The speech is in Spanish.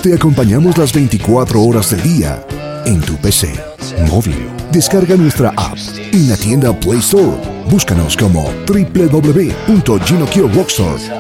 Te acompañamos las 24 horas del día en tu PC, móvil. Descarga nuestra app en la tienda Play Store. Búscanos como www.GinoKioRockstore